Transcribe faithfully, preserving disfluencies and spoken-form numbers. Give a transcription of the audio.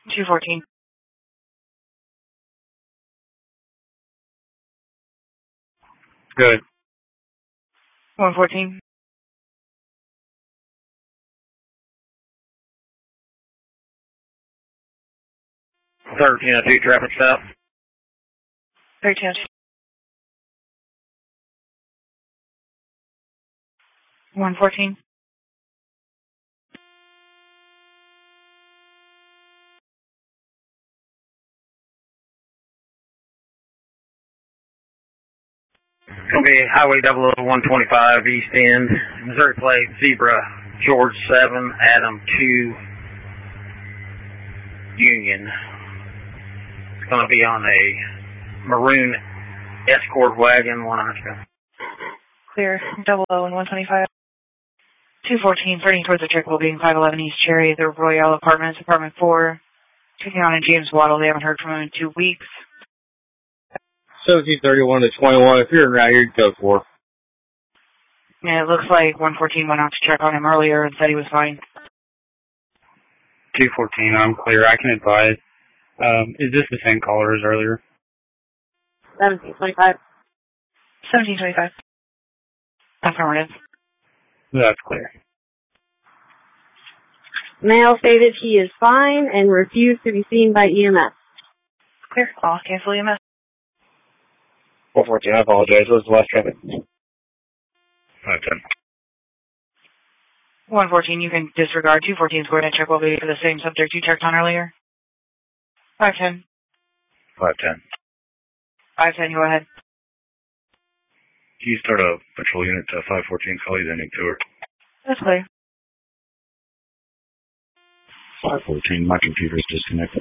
two fourteen. Good. one fourteen. thirteen oh two traffic stop. thirteen oh two. one fourteen. It's going to be Highway double oh one twenty-five East End, Missouri plate, Zebra, George seven, Adam two, Union. It's going to be on a maroon Escort wagon, one hundred. Clear, double O and one twenty-five. two fourteen, turning towards the trickle, being five eleven East Cherry, the Royale Apartments, Apartment four. Checking on a James Waddle, they haven't heard from him in two weeks. seventeen thirty-one to twenty-one, if you're around here, go for. Yeah, it looks like one fourteen went out to check on him earlier and said he was fine. two fourteen, I'm clear, I can advise. Um, is this the same caller as earlier? seventeen twenty-five. seventeen twenty-five. Affirmative. That's clear. Male stated he is fine and refused to be seen by E M S. Clear. I'll cancel E M S. four fourteen, I apologize. What's the last traffic? five ten. one fourteen, you can disregard. two fourteen is going to check will be for the same subject you checked on earlier. five ten. five ten. five ten, go ahead. Can you start a patrol unit to five fourteen, call you ending tour? That's clear. five fourteen, my computer's disconnected.